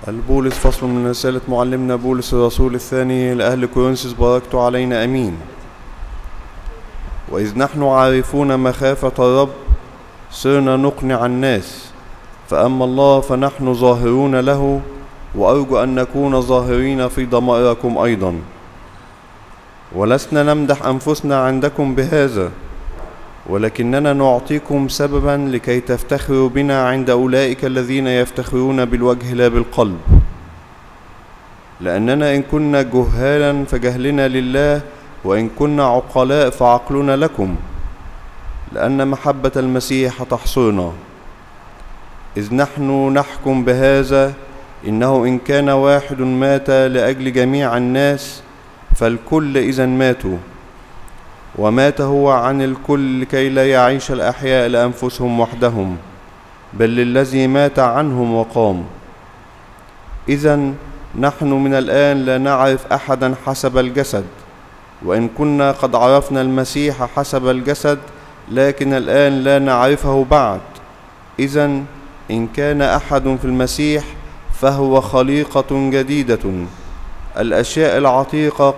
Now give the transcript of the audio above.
البولس فصل من رسالة معلمنا بولس الرسول الثاني لأهل كورنثوس باركت علينا أمين. وإذ نحن عارفون مخافة الرب صرنا نقنع الناس، فأما الله فنحن ظاهرون له، وأرجو أن نكون ظاهرين في ضمائركم أيضا. ولسنا نمدح أنفسنا عندكم بهذا، ولكننا نعطيكم سببا لكي تفتخروا بنا عند أولئك الذين يفتخرون بالوجه لا بالقلب. لأننا إن كنا جهالا فجهلنا لله، وإن كنا عقلاء فعقلنا لكم، لأن محبة المسيح تحصرنا. إذ نحن نحكم بهذا، إنه إن كان واحد مات لأجل جميع الناس فالكل إذن ماتوا، ومات هو عن الكل لكي لا يعيش الأحياء لأنفسهم وحدهم، بل للذي مات عنهم وقام. إذن نحن من الآن لا نعرف أحدا حسب الجسد، وإن كنا قد عرفنا المسيح حسب الجسد، لكن الآن لا نعرفه بعد. إذن إن كان أحد في المسيح فهو خليقة جديدة، الأشياء العتيقة